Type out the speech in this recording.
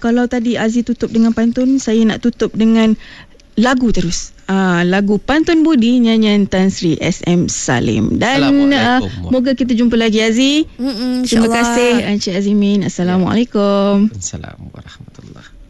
kalau tadi Aziz tutup dengan pantun, saya nak tutup dengan lagu terus. Lagu Pantun Budi nyanyian Tan Sri SM Salim. Dan moga kita jumpa lagi Aziz. Terima kasih Encik Azimin. Assalamualaikum. Assalamualaikum warahmatullahi.